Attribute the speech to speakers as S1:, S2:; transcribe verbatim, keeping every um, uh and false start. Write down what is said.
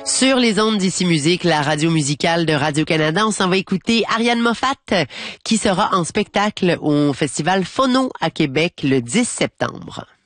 S1: Sur les ondes d'Ici Musique, la radio musicale de Radio-Canada, on s'en va écouter Ariane Moffat, qui sera en spectacle au Festival Phono à Québec le dix septembre.